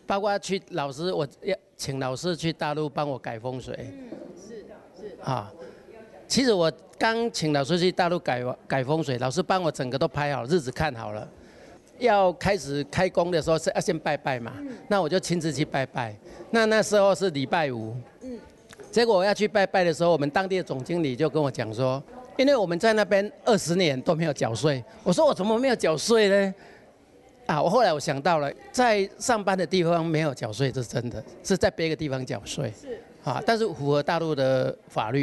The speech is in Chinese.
包括去老师，我要请老师去大陆帮我改风水。 是啊，其实我刚请老师去大陆改风水，老师帮我整个都排好，日子看好了。要开始开工的时候是要先拜拜嘛，那我就亲自去拜拜。那时候是礼拜五，结果我要去拜拜的时候，我们当地的总经理就跟我讲说，因为我们在那边20年都没有缴税，我说我怎么没有缴税呢？啊，后来我想到了，在上班的地方没有缴税，这是真的，是在别个地方缴税。 是啊，但是符合大陆的法律。